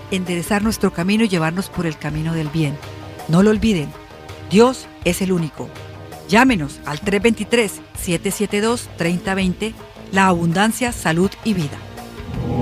enderezar nuestro camino y llevarnos por el camino del bien. No lo olviden, Dios es el único. Llámenos al 323-772-3020, La Abundancia, Salud y Vida.